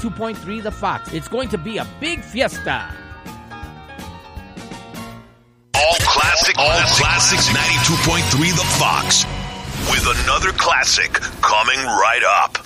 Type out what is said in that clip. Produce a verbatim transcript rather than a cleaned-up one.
ninety-two point three The Fox. It's going to be a big fiesta. All classic, all classics, ninety-two point three The Fox. With another classic coming right up.